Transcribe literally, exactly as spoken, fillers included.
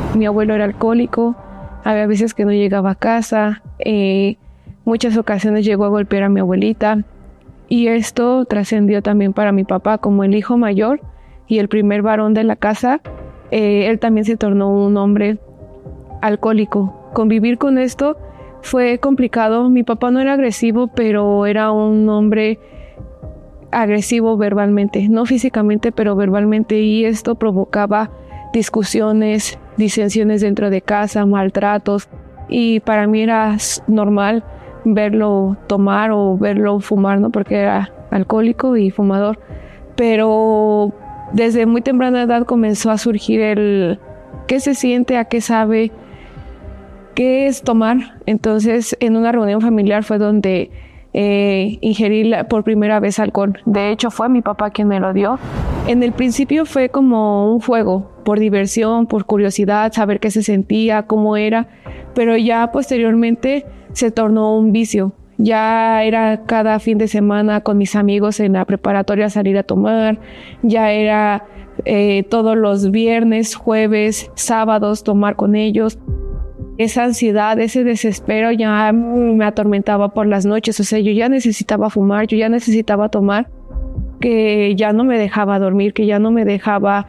Mi abuelo era alcohólico, había veces que no llegaba a casa, eh, muchas ocasiones llegó a golpear a mi abuelita y esto trascendió también para mi papá como el hijo mayor y el primer varón de la casa. Eh, él también se tornó un hombre alcohólico. Convivir con esto fue complicado. Mi papá no era agresivo, pero era un hombre agresivo verbalmente, no físicamente, pero verbalmente, y esto provocaba discusiones, disensiones dentro de casa, maltratos, y para mí era normal verlo tomar o verlo fumar, ¿no? Porque era alcohólico y fumador, pero desde muy temprana edad comenzó a surgir el qué se siente, a qué sabe, qué es tomar. Entonces, en una reunión familiar fue donde Eh, ingerí la, por primera vez alcohol. De hecho, fue mi papá quien me lo dio. En el principio fue como un juego, por diversión, por curiosidad, saber qué se sentía, cómo era, pero ya posteriormente se tornó un vicio. Ya era cada fin de semana con mis amigos en la preparatoria salir a tomar, ya era eh, todos los viernes, jueves, sábados tomar con ellos. Esa ansiedad, ese desespero ya me atormentaba por las noches. O sea, yo ya necesitaba fumar, yo ya necesitaba tomar, que ya no me dejaba dormir, que ya no me dejaba